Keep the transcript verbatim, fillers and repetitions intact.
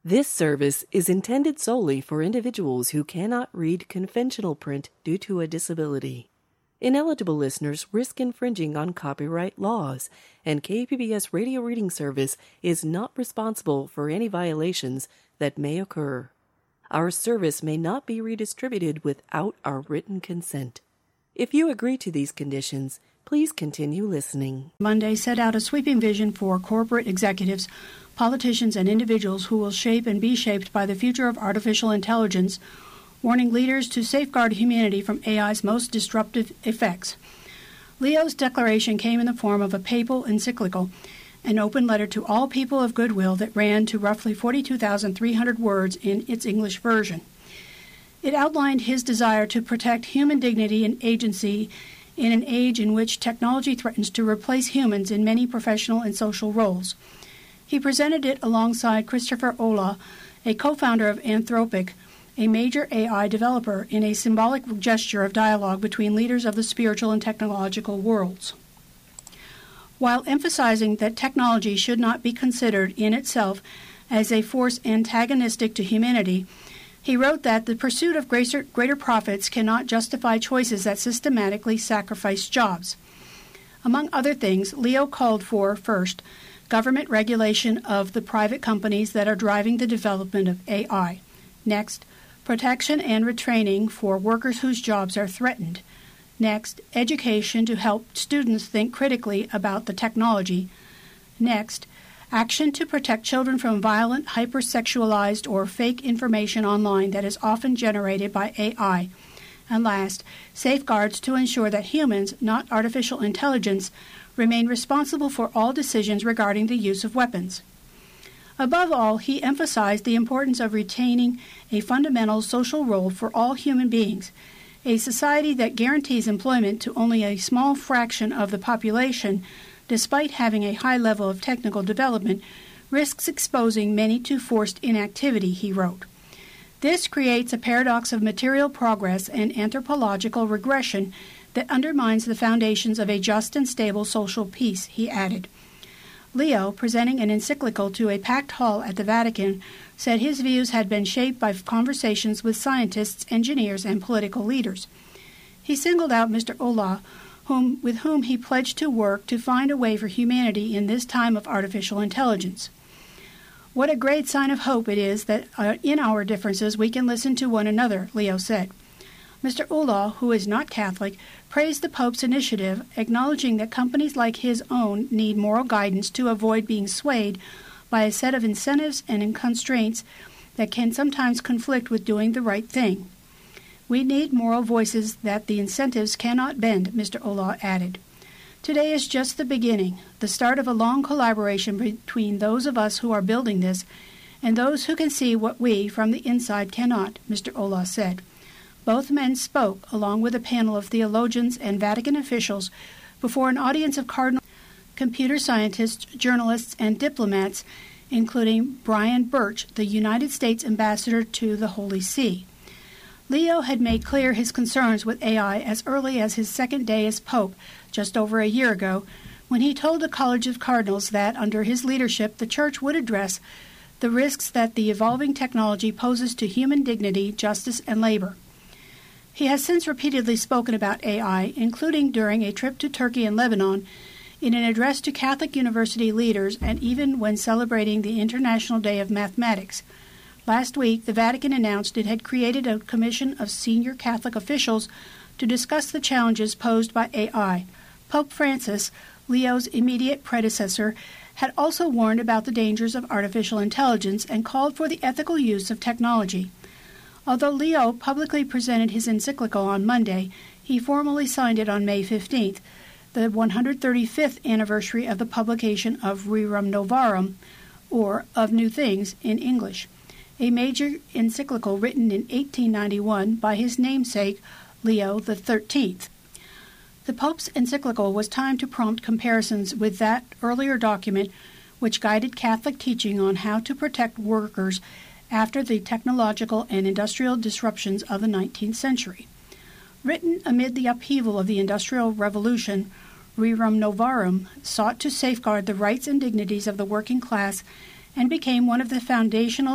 This service is intended solely for individuals who cannot read conventional print due to a disability. Ineligible listeners risk infringing on copyright laws, and K P B S Radio Reading Service is not responsible for any violations that may occur. Our service may not be redistributed without our written consent. If you agree to these conditions, please continue listening. Monday set out a sweeping vision for corporate executives, politicians, and individuals who will shape and be shaped by the future of artificial intelligence, warning leaders to safeguard humanity from A I's most disruptive effects. Leo's declaration came in the form of a papal encyclical, an open letter to all people of goodwill that ran to roughly forty-two thousand three hundred words in its English version. It outlined his desire to protect human dignity and agency in an age in which technology threatens to replace humans in many professional and social roles. He presented it alongside Christopher Olah, a co-founder of Anthropic, a major A I developer, in a symbolic gesture of dialogue between leaders of the spiritual and technological worlds. While emphasizing that technology should not be considered in itself as a force antagonistic to humanity, he wrote that the pursuit of greater, greater profits cannot justify choices that systematically sacrifice jobs. Among other things, Leo called for, first, government regulation of the private companies that are driving the development of A I. Next, protection and retraining for workers whose jobs are threatened. Next, education to help students think critically about the technology. Next, action to protect children from violent, hypersexualized, or fake information online that is often generated by A I. And last, safeguards to ensure that humans, not artificial intelligence, remain responsible for all decisions regarding the use of weapons. Above all, he emphasized the importance of retaining a fundamental social role for all human beings. A society that guarantees employment to only a small fraction of the population, despite having a high level of technical development, risks exposing many to forced inactivity, he wrote. This creates a paradox of material progress and anthropological regression that undermines the foundations of a just and stable social peace, he added. Leo, presenting an encyclical to a packed hall at the Vatican, said his views had been shaped by conversations with scientists, engineers, and political leaders. He singled out Mister Olah, whom, with whom he pledged to work to find a way for humanity in this time of artificial intelligence. What a great sign of hope it is that uh, in our differences we can listen to one another, Leo said. Mister Olah, who is not Catholic, praised the Pope's initiative, acknowledging that companies like his own need moral guidance to avoid being swayed by a set of incentives and constraints that can sometimes conflict with doing the right thing. We need moral voices that the incentives cannot bend, Mister Olah added. Today is just the beginning, the start of a long collaboration between those of us who are building this and those who can see what we, from the inside, cannot, Mister Olah said. Both men spoke, along with a panel of theologians and Vatican officials, before an audience of cardinals, computer scientists, journalists, and diplomats, including Brian Birch, the United States ambassador to the Holy See. Leo had made clear his concerns with A I as early as his second day as Pope, just over a year ago, when he told the College of Cardinals that, under his leadership, the Church would address the risks that the evolving technology poses to human dignity, justice, and labor. He has since repeatedly spoken about A I, including during a trip to Turkey and Lebanon, in an address to Catholic university leaders, and even when celebrating the International Day of Mathematics. Last week, the Vatican announced it had created a commission of senior Catholic officials to discuss the challenges posed by A I. Pope Francis, Leo's immediate predecessor, had also warned about the dangers of artificial intelligence and called for the ethical use of technology. Although Leo publicly presented his encyclical on Monday, he formally signed it on May fifteenth, the one hundred thirty-fifth anniversary of the publication of Rerum Novarum, or Of New Things in English, a major encyclical written in eighteen ninety-one by his namesake, Leo the thirteenth. The Pope's encyclical was timed to prompt comparisons with that earlier document which guided Catholic teaching on how to protect workers after the technological and industrial disruptions of the nineteenth century. Written amid the upheaval of the Industrial Revolution, Rerum Novarum sought to safeguard the rights and dignities of the working class and became one of the foundational